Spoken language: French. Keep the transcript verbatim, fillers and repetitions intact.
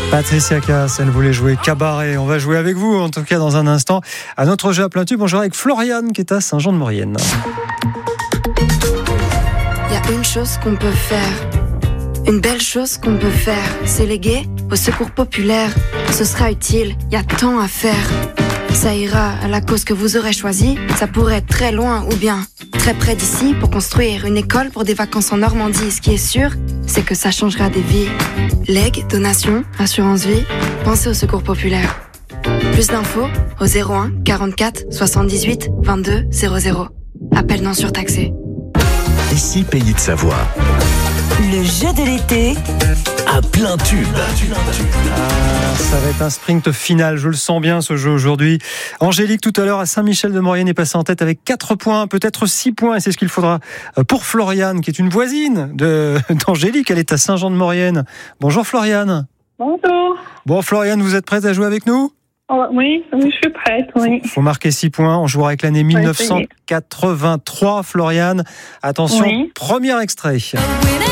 Patricia Cass, elle voulait jouer cabaret. On va jouer avec vous, en tout cas dans un instant, à notre jeu à plein tube. On joue avec Floriane qui est à Saint-Jean-de-Maurienne. Il y a une chose qu'on peut faire, une belle chose qu'on peut faire, c'est léguer au secours populaire. Ce sera utile, il y a tant à faire. Ça ira à la cause que vous aurez choisie. Ça pourrait être très loin ou bien très près d'ici pour construire une école pour des vacances en Normandie. Ce qui est sûr, c'est que ça changera des vies. Legs, donations, assurance vie, pensez au secours populaire. Plus d'infos au zéro un quarante-quatre soixante-dix-huit vingt-deux zéro zéro. Appel non surtaxé. Ici Pays de Savoie. Le jeu de l'été à plein tube. Ah, ça va être un sprint final, je le sens bien ce jeu aujourd'hui. Angélique tout à l'heure à Saint-Michel-de-Maurienne est passée en tête avec quatre points, peut-être six points, et c'est ce qu'il faudra pour Floriane qui est une voisine de, d'Angélique, elle est à Saint-Jean-de-Maurienne. Bonjour Floriane. Bonjour. Bon Floriane, vous êtes prête à jouer avec nous ? Oh, oui, oui, je suis prête, oui. Il faut marquer six points, on jouera avec l'année dix-neuf cent quatre-vingt-trois Floriane. Attention, oui. Premier extrait.